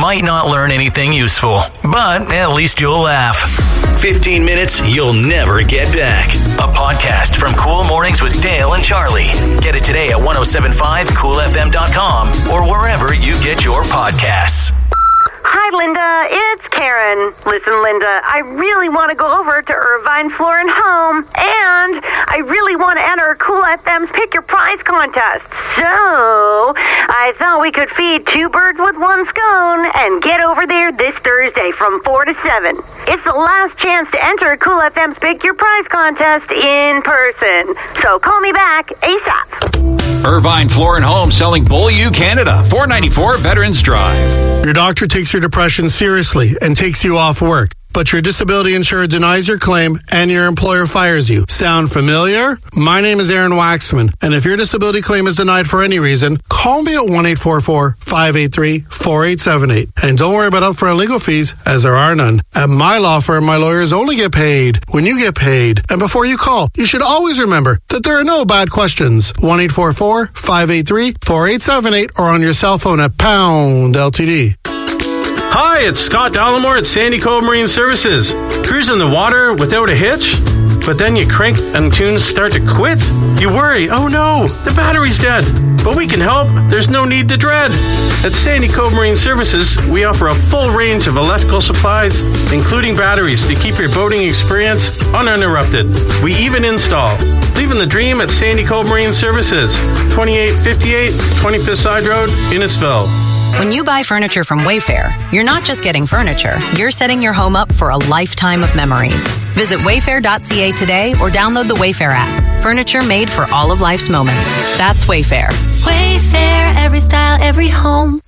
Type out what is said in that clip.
might not learn anything useful, but at least you'll laugh. 15 minutes you'll never get back. A podcast from Cool Mornings with Dale and Charlie. Get it today at 1075coolfm.com or wherever you get your podcasts. Hi, Linda. It's Karen. Listen, Linda, I really want to go over to Irvine Floor and Home, and I really want to enter Cool FM's Pick Your Prize contest. So, I thought we could feed two birds with one scone and get over there this Thursday from 4 to 7. It's the last chance to enter Cool FM's Pick Your Prize contest in person. So, call me back ASAP. Irvine Floor and Home selling Beaulieu, Canada, 494 Veterans Drive. Your doctor takes your depression seriously and takes you off work, but your disability insurer denies your claim and your employer fires you. Sound familiar? My name is Aaron Waxman, and if your disability claim is denied for any reason, call me at 1-844-583-4878. And don't worry about upfront legal fees, as there are none. At my law firm, my lawyers only get paid when you get paid. And before you call, you should always remember that there are no bad questions. 1-844-583-4878 or on your cell phone at pound LTD. Hi, it's Scott Dallimore at Sandy Cove Marine Services. Cruising the water without a hitch? But then you crank and tunes start to quit? You worry, oh no, the battery's dead. But we can help. There's no need to dread. At Sandy Cove Marine Services, we offer a full range of electrical supplies, including batteries, to keep your boating experience uninterrupted. We even install. Living the dream at Sandy Cove Marine Services, 2858 25th Side Road, Innisfil. When you buy furniture from Wayfair, you're not just getting furniture, you're setting your home up for a lifetime of memories. Visit wayfair.ca today or download the Wayfair app. Furniture made for all of life's moments. That's Wayfair. Wayfair, every style, every home.